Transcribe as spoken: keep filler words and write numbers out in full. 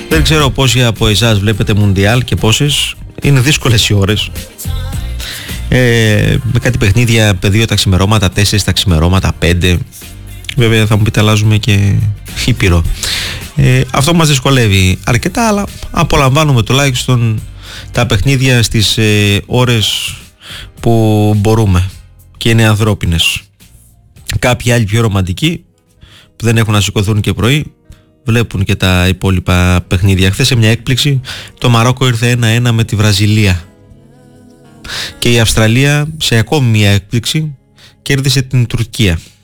Δεν ξέρω πόσοι από εσάς βλέπετε Μουντιάλ και πόσες. Είναι δύσκολες οι ώρες. Ε, με κάτι παιχνίδια, δύο τα ξημερώματα, τέσσερις τα ξημερώματα, πέντε. Βέβαια θα μου πείτε αλλάζουμε και ήπειρο. Ε, αυτό μας δυσκολεύει αρκετά, αλλά απολαμβάνουμε τουλάχιστον τα παιχνίδια στις ε, ώρες που μπορούμε και είναι ανθρώπινες. Κάποιοι άλλοι πιο ρομαντικοί που δεν έχουν να σηκωθούν και πρωί βλέπουν και τα υπόλοιπα παιχνίδια. Χθες σε μια έκπληξη το Μαρόκο ήρθε ένα ένα με τη Βραζιλία και η Αυστραλία σε ακόμη μια έκπληξη κέρδισε την Τουρκία.